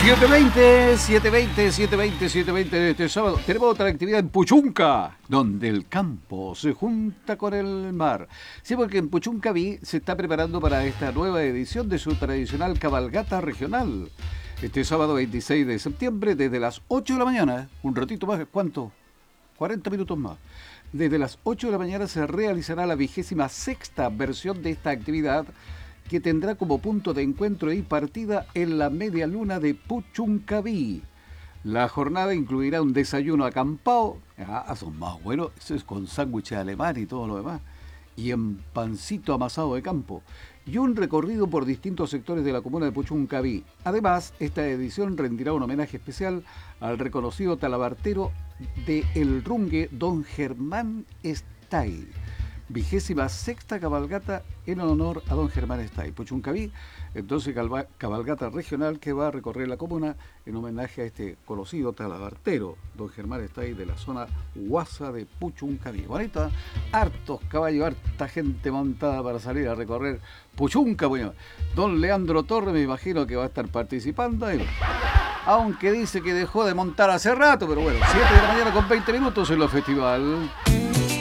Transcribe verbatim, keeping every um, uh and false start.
siete veinte, siete veinte, siete veinte, siete veinte de este sábado. Tenemos otra actividad en Puchunca, donde el campo se junta con el mar. Sí, porque en Puchuncaví se está preparando para esta nueva edición de su tradicional cabalgata regional. Este sábado veintiséis de septiembre, desde las ocho de la mañana, un ratito más, ¿cuánto? cuarenta minutos más. Desde las ocho de la mañana se realizará la vigésima sexta versión de esta actividad, que tendrá como punto de encuentro y partida en la media luna de Puchuncaví. La jornada incluirá un desayuno acampado, ah, son más buenos, eso es con sándwiches alemán y todo lo demás, y en pancito amasado de campo, y un recorrido por distintos sectores de la comuna de Puchuncaví. Además, esta edición rendirá un homenaje especial al reconocido talabartero de El Rungue, don Germán Stay. Vigésima sexta cabalgata en honor a don Germán Stay. Puchuncaví, entonces cabalgata regional que va a recorrer la comuna en homenaje a este conocido talabartero, don Germán Stay, de la zona Huasa de Puchuncaví. Bonito, ¿eh? Hartos caballos, harta gente montada para salir a recorrer Puchunca. Bueno, don Leandro Torres me imagino que va a estar participando ahí, aunque dice que dejó de montar hace rato, pero bueno, siete de la mañana con veinte minutos en el festival.